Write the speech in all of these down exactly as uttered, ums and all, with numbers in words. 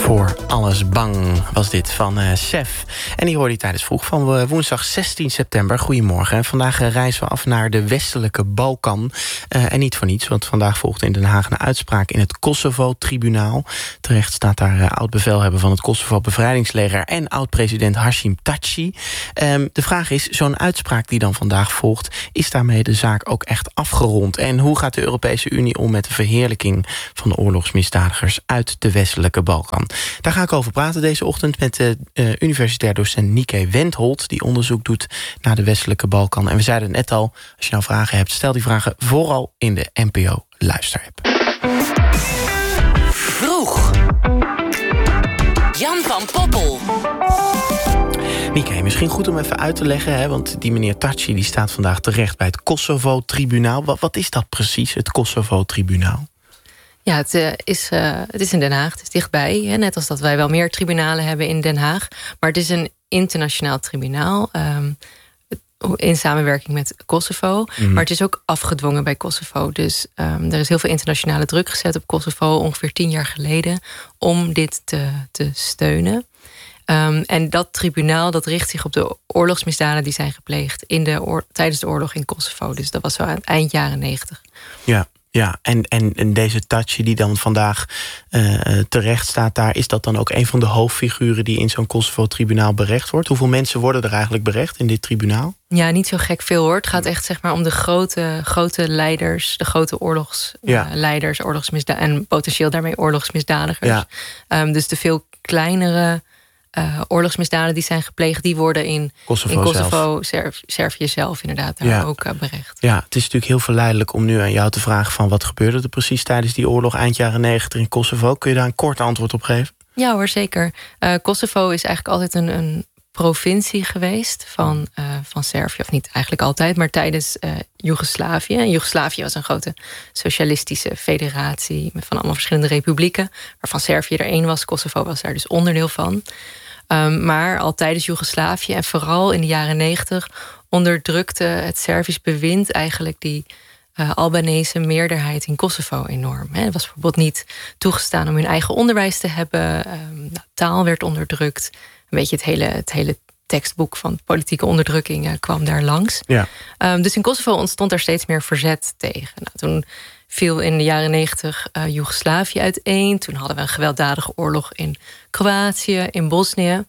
Voor alles bang was dit van uh, Sef. En die hoorde je tijdens vroeg van uh, woensdag zestien september. Goedemorgen. Vandaag uh, reizen we af naar de westelijke Balkan. Uh, en niet voor niets, want vandaag volgt in Den Haag een uitspraak in het Kosovo-tribunaal. Terecht staat daar uh, oud-bevelhebber van het Kosovo-bevrijdingsleger en oud-president Hashim Thaçi. Um, de vraag is, zo'n uitspraak die dan vandaag volgt, is daarmee de zaak ook echt afgerond? En hoe gaat de Europese Unie om met de verheerlijking van de oorlogsmisdadigers uit de westelijke Balkan? Daar ga ik over praten deze ochtend met de uh, universitair docent Nieke Wendholt, die onderzoek doet naar de westelijke Balkan. En we zeiden het net al, als je nou vragen hebt, stel die vragen vooral in de N P O luisterapp. Vroeg. Jan van Poppel. Nieke, misschien goed om even uit te leggen, hè, want die meneer Thaçi die staat vandaag terecht bij het Kosovo-tribunaal. Wat, wat is dat precies, het Kosovo-tribunaal? Ja, het, uh, is, uh, het is in Den Haag, het is dichtbij. Hè, net als dat wij wel meer tribunalen hebben in Den Haag. Maar het is een internationaal tribunaal, um, in samenwerking met Kosovo. Mm. Maar het is ook afgedwongen bij Kosovo. Dus um, er is heel veel internationale druk gezet op Kosovo ongeveer tien jaar geleden om dit te, te steunen. Um, en dat tribunaal dat richt zich op de oorlogsmisdaden die zijn gepleegd in de oor- tijdens de oorlog in Kosovo. Dus dat was zo aan het eind jaren negentig. Ja. Ja, en, en, en deze Thaçi die dan vandaag uh, terecht staat daar, is dat dan ook een van de hoofdfiguren die in zo'n Kosovo-tribunaal berecht wordt? Hoeveel mensen worden er eigenlijk berecht in dit tribunaal? Ja, niet zo gek veel hoor. Het gaat echt zeg maar om de grote, grote leiders, de grote oorlogsleiders, ja. uh, oorlogsmisda- en potentieel daarmee oorlogsmisdadigers. Ja. Um, dus de veel kleinere Uh, oorlogsmisdaden die zijn gepleegd, die worden in Kosovo, in Kosovo Serv- Servië zelf inderdaad daar ja. ook uh, berecht. Ja, het is natuurlijk heel verleidelijk om nu aan jou te vragen van wat gebeurde er precies tijdens die oorlog eind jaren negentig in Kosovo. Kun je daar een kort antwoord op geven? Ja hoor, zeker. Uh, Kosovo is eigenlijk altijd een, een provincie geweest van, uh, van Servië, of niet eigenlijk altijd, maar tijdens uh, Joegoslavië. En Joegoslavië was een grote socialistische federatie van allemaal verschillende republieken, waarvan Servië er één was. Kosovo was daar dus onderdeel van. Um, maar al tijdens Joegoslavië en vooral in de jaren negentig onderdrukte het Servisch bewind eigenlijk die uh, Albanese meerderheid in Kosovo enorm. He, het was bijvoorbeeld niet toegestaan om hun eigen onderwijs te hebben. Um, nou, taal werd onderdrukt. Een beetje het hele, het hele tekstboek van politieke onderdrukking uh, kwam daar langs. Ja. Um, dus in Kosovo ontstond er steeds meer verzet tegen. Nou, toen viel in de jaren negentig uh, Joegoslavië uiteen. Toen hadden we een gewelddadige oorlog in Kroatië, in Bosnië.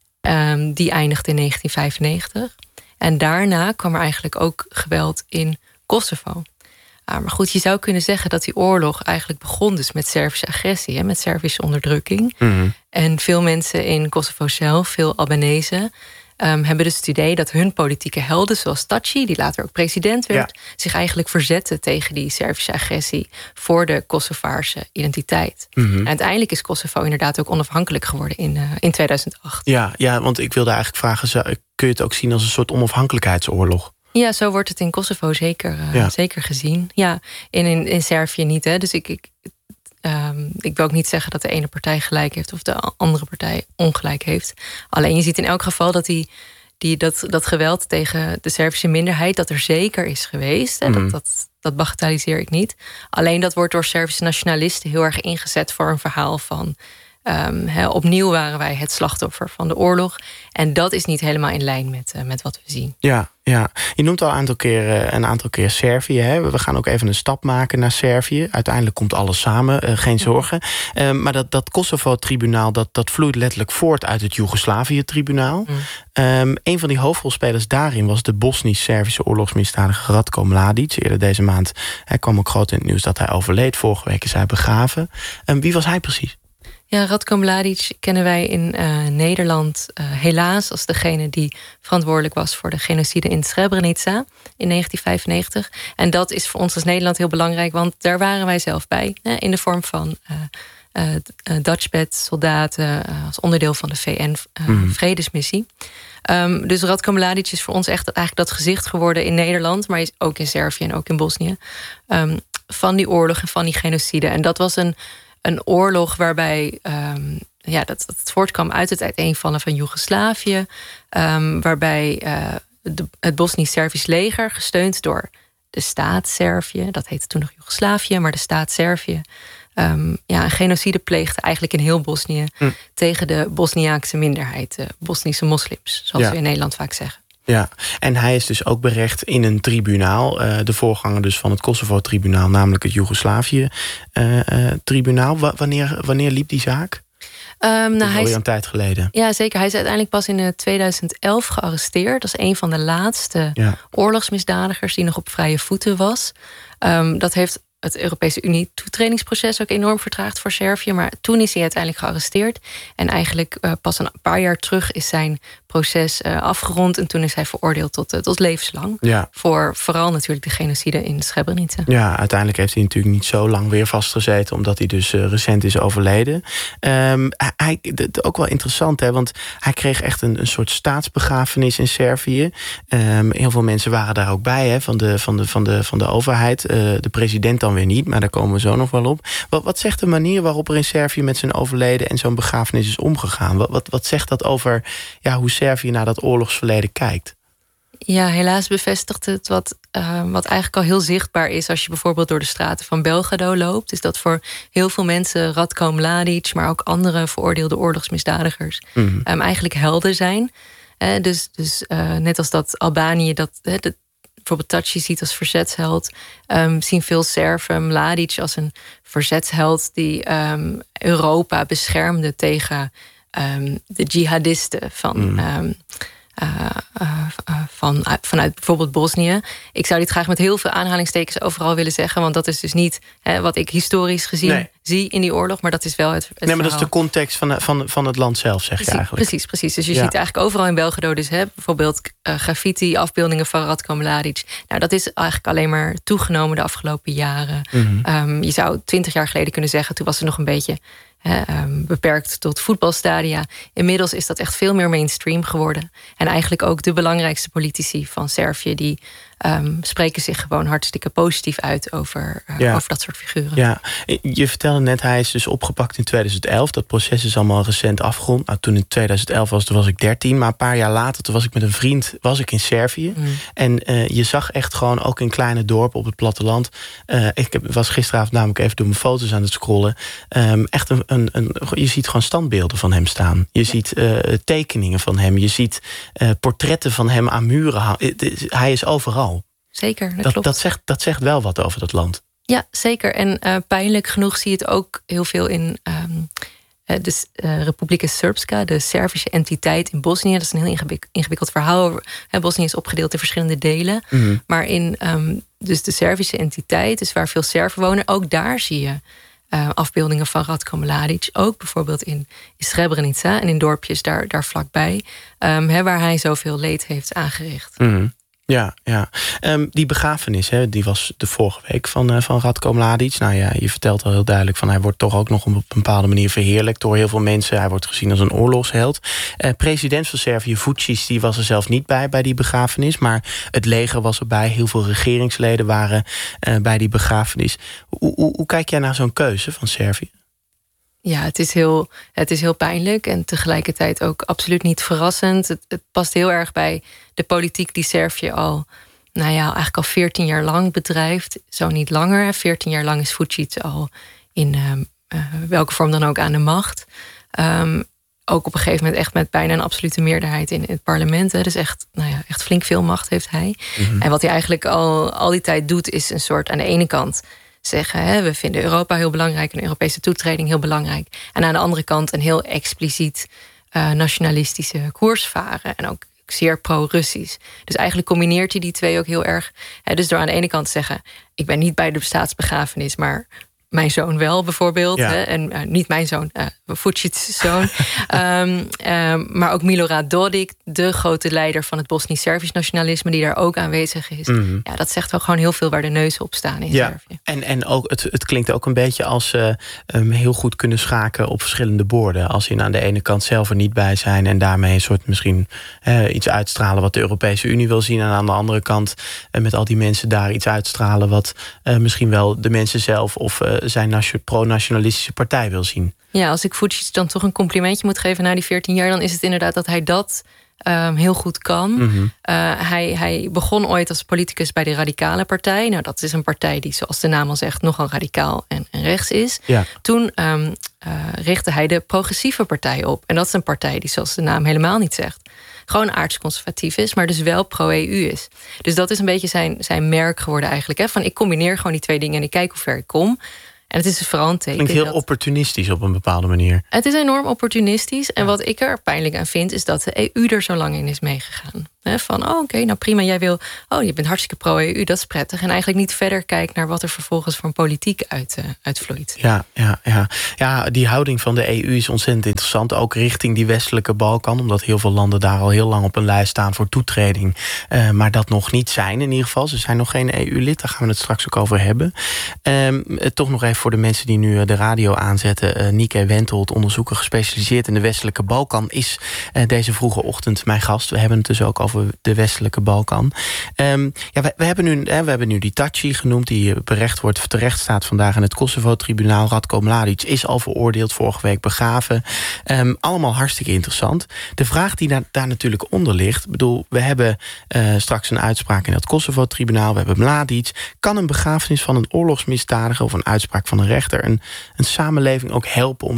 Um, die eindigde in negentien vijfennegentig. En daarna kwam er eigenlijk ook geweld in Kosovo. Uh, maar goed, je zou kunnen zeggen dat die oorlog eigenlijk begon dus met Servische agressie, hè, met Servische onderdrukking. Mm-hmm. En veel mensen in Kosovo zelf, veel Albanese, Um, hebben dus het idee dat hun politieke helden, zoals Thaçi, die later ook president werd, ja. zich eigenlijk verzetten tegen die Servische agressie voor de Kosovaarse identiteit. Mm-hmm. En uiteindelijk is Kosovo inderdaad ook onafhankelijk geworden in, uh, in tweeduizend acht. Ja, ja, want ik wilde eigenlijk vragen, kun je het ook zien als een soort onafhankelijkheidsoorlog? Ja, zo wordt het in Kosovo zeker, uh, ja. zeker gezien. Ja, en in, in Servië niet. Hè. Dus ik, ik, um, ik wil ook niet zeggen dat de ene partij gelijk heeft of de andere partij ongelijk heeft. Alleen je ziet in elk geval dat die, die, dat, dat geweld tegen de Servische minderheid, dat er zeker is geweest. Hè. Mm. Dat, dat, dat bagatelliseer ik niet. Alleen dat wordt door Servische nationalisten heel erg ingezet voor een verhaal van Um, he, opnieuw waren wij het slachtoffer van de oorlog. En dat is niet helemaal in lijn met, uh, met wat we zien. Ja, ja, je noemt al een aantal keer, uh, een aantal keer Servië. Hè? We gaan ook even een stap maken naar Servië. Uiteindelijk komt alles samen, uh, geen zorgen. Uh, maar dat, dat Kosovo-tribunaal, dat, dat vloeit letterlijk voort uit het Joegoslavië-tribunaal. Mm. Um, een van die hoofdrolspelers daarin was de Bosnisch-Servische oorlogsmisdadiger Ratko Mladic. Eerder deze maand hij kwam ook groot in het nieuws dat hij overleed. Vorige week is hij begraven. Um, wie was hij precies? Ja, Ratko Mladic kennen wij in uh, Nederland uh, helaas als degene die verantwoordelijk was voor de genocide in Srebrenica in negentien vijfennegentig. En dat is voor ons als Nederland heel belangrijk, want daar waren wij zelf bij. Hè, in de vorm van uh, uh, uh, Dutchbat-soldaten uh, als onderdeel van de V N-vredesmissie. Uh, mm. um, dus Ratko Mladic is voor ons echt eigenlijk dat gezicht geworden in Nederland, maar ook in Servië en ook in Bosnië, um, van die oorlog en van die genocide. En dat was een Een oorlog waarbij um, ja, dat, dat het voortkwam uit het uiteenvallen van Joegoslavië. Um, waarbij uh, de, het Bosnisch-Servisch leger, gesteund door de staat Servië, dat heette toen nog Joegoslavië, maar de staat Servië, um, ja, een genocide pleegde eigenlijk in heel Bosnië hm. tegen de Bosniaakse minderheid, de Bosnische moslims, zoals ja. we in Nederland vaak zeggen. Ja, en hij is dus ook berecht in een tribunaal. Uh, de voorganger dus van het Kosovo-tribunaal, namelijk het Joegoslavië-tribunaal. Uh, uh, wanneer, wanneer liep die zaak? Um, nou, hij is alweer een tijd geleden. Ja, zeker. Hij is uiteindelijk pas in tweeduizend elf gearresteerd. Dat is een van de laatste ja. oorlogsmisdadigers die nog op vrije voeten was. Um, dat heeft het Europese Unie-toetredingsproces ook enorm vertraagd voor Servië. Maar toen is hij uiteindelijk gearresteerd. En eigenlijk uh, pas een paar jaar terug is zijn proces uh, afgerond. En toen is hij veroordeeld tot, uh, tot levenslang. Ja. Voor vooral natuurlijk de genocide in Srebrenica. Ja, uiteindelijk heeft hij natuurlijk niet zo lang weer vastgezeten, omdat hij dus uh, recent is overleden. Um, hij, d- ook wel interessant, hè, want hij kreeg echt een, een soort staatsbegrafenis in Servië. Um, heel veel mensen waren daar ook bij, hè, van, de, van, de, van, de, van de overheid. Uh, de president dan weer niet, maar daar komen we zo nog wel op. Wat, wat zegt de manier waarop er in Servië met zijn overleden en zo'n begrafenis is omgegaan? Wat, wat, wat zegt dat over ja, hoe Servië naar dat oorlogsverleden kijkt? Ja, helaas bevestigt het wat, uh, wat eigenlijk al heel zichtbaar is als je bijvoorbeeld door de straten van Belgrado loopt. Is dat voor heel veel mensen Ratko Mladic, maar ook andere veroordeelde oorlogsmisdadigers mm-hmm. um, eigenlijk helden zijn. Uh, dus dus uh, net als dat Albanië dat uh, de, bijvoorbeeld Taci ziet als verzetsheld, um, zien veel Serven Mladic als een verzetsheld die um, Europa beschermde tegen um, de jihadisten van, mm. um, uh, uh, uh, van, uh, vanuit bijvoorbeeld Bosnië. Ik zou dit graag met heel veel aanhalingstekens overal willen zeggen, want dat is dus niet hè, wat ik historisch gezien nee. zie in die oorlog, maar dat is wel het, het Nee, maar dat is de context van, van, van het land zelf, zeg precies, je eigenlijk. Precies, precies. Dus je ja. ziet eigenlijk overal in Belgrado dus hè, bijvoorbeeld uh, graffiti, afbeeldingen van Ratko Mladic. Nou, dat is eigenlijk alleen maar toegenomen de afgelopen jaren. Mm-hmm. Um, je zou twintig jaar geleden kunnen zeggen, toen was het nog een beetje He, um, beperkt tot voetbalstadia. Inmiddels is dat echt veel meer mainstream geworden. En eigenlijk ook de belangrijkste politici van Servië, die um, spreken zich gewoon hartstikke positief uit over, uh, ja. over dat soort figuren. Ja, je vertelde net, hij is dus opgepakt in tweeduizend elf. Dat proces is allemaal recent afgerond. Nou, toen in tweeduizend elf was, toen was ik dertien. Maar een paar jaar later, toen was ik met een vriend was ik in Servië. Mm. En uh, je zag echt gewoon, ook in kleine dorpen op het platteland. Uh, ik was gisteravond namelijk even door mijn foto's aan het scrollen. Um, echt een Een, een, je ziet gewoon standbeelden van hem staan. Je ja. ziet uh, tekeningen van hem. Je ziet uh, portretten van hem aan muren hangen. Hij is overal. Zeker, dat, dat klopt. Dat zegt, dat zegt wel wat over dat land. Ja, zeker. En uh, pijnlijk genoeg zie je het ook heel veel in um, de uh, Republika Srpska, de Servische entiteit in Bosnië. Dat is een heel ingewik- ingewikkeld verhaal. He, Bosnië is opgedeeld in verschillende delen. Mm-hmm. Maar in um, dus de Servische entiteit, dus waar veel Serven wonen, ook daar zie je Uh, afbeeldingen van Ratko Mladic. Ook bijvoorbeeld in, in Srebrenica en in dorpjes daar, daar vlakbij. Um, he, waar hij zoveel leed heeft aangericht. Mm-hmm. Ja, ja. Um, die begrafenis, hè, die was de vorige week van, uh, van Ratko Mladic. Nou ja, je vertelt al heel duidelijk van hij wordt toch ook nog op een bepaalde manier verheerlijkt door heel veel mensen. Hij wordt gezien als een oorlogsheld. Uh, president van Servië, Vučić, die was er zelf niet bij bij die begrafenis. Maar het leger was erbij. Heel veel regeringsleden waren uh, bij die begrafenis. Hoe, hoe, hoe kijk jij naar zo'n keuze van Servië? Ja, het is, heel, het is heel pijnlijk en tegelijkertijd ook absoluut niet verrassend. Het, het past heel erg bij de politiek die Servië al, nou ja, eigenlijk al veertien jaar lang bedrijft. Zo niet langer. veertien jaar lang is Vučić al in uh, uh, welke vorm dan ook aan de macht. Um, ook op een gegeven moment echt met bijna een absolute meerderheid in het parlement. Hè. Dus echt, nou ja, echt flink veel macht heeft hij. Mm-hmm. En wat hij eigenlijk al, al die tijd doet, is een soort aan de ene kant zeggen, hè, we vinden Europa heel belangrijk, een Europese toetreding heel belangrijk. En aan de andere kant een heel expliciet uh, nationalistische koers varen. En ook zeer pro-Russisch. Dus eigenlijk combineert hij die twee ook heel erg. Hè, dus door aan de ene kant te zeggen, ik ben niet bij de staatsbegrafenis, maar mijn zoon wel bijvoorbeeld. Ja. Hè, en uh, niet mijn zoon, uh, Vučić's zoon. um, um, maar ook Milorad Dodik, de grote leider van het Bosnisch-Servisch nationalisme, die daar ook aanwezig is. Mm-hmm. Ja, dat zegt wel gewoon heel veel waar de neuzen op staan in ja. Servië. En, en ook, het, het klinkt ook een beetje als ze uh, um, heel goed kunnen schaken op verschillende borden. Als ze aan de ene kant zelf er niet bij zijn en daarmee een soort misschien uh, iets uitstralen wat de Europese Unie wil zien. En aan de andere kant uh, met al die mensen daar iets uitstralen wat uh, misschien wel de mensen zelf of uh, zijn pro-nationalistische partij wil zien. Ja, als ik Vučić dan toch een complimentje moet geven na die veertien jaar, dan is het inderdaad dat hij dat um, heel goed kan. Mm-hmm. Uh, hij, hij begon ooit als politicus bij de Radicale Partij. Nou, dat is een partij die, zoals de naam al zegt, nogal radicaal en, en rechts is. Ja. Toen um, uh, richtte hij de Progressieve Partij op. En dat is een partij die, zoals de naam helemaal niet zegt, gewoon aardsconservatief is, maar dus wel pro-E U is. Dus dat is een beetje zijn, zijn merk geworden eigenlijk. Hè? Van ik combineer gewoon die twee dingen en ik kijk hoe ver ik kom. En het is dus vooral een teken. Klinkt heel dat... opportunistisch op een bepaalde manier. Het is enorm opportunistisch. En wat ik er pijnlijk aan vind, is dat de E U er zo lang in is meegegaan. He, van, oh oké, okay, nou prima, jij wil... oh, je bent hartstikke pro-E U, dat is prettig. En eigenlijk niet verder kijkt naar wat er vervolgens voor een politiek uit, uh, uitvloeit. Ja, ja, ja. ja, die houding van de E U is ontzettend interessant. Ook richting die westelijke Balkan. Omdat heel veel landen daar al heel lang op een lijst staan voor toetreding. Uh, maar dat nog niet zijn in ieder geval. Ze zijn nog geen E U-lid, daar gaan we het straks ook over hebben. Um, toch nog even voor de mensen die nu de radio aanzetten. Uh, Nieke Wentelt, onderzoeker gespecialiseerd in de westelijke Balkan, is uh, deze vroege ochtend mijn gast. We hebben het dus ook over de westelijke Balkan. Um, ja, we, we, hebben nu, hè, we hebben nu die Taci genoemd, die berecht wordt, terecht staat vandaag in het Kosovo-tribunaal. Radko Mladic is al veroordeeld, vorige week begraven. Um, allemaal hartstikke interessant. De vraag die daar, daar natuurlijk onder ligt, ik bedoel, we hebben uh, straks een uitspraak in het Kosovo-tribunaal, we hebben Mladic. Kan een begrafenis van een oorlogsmisdadiger of een uitspraak van een rechter een, een samenleving ook helpen om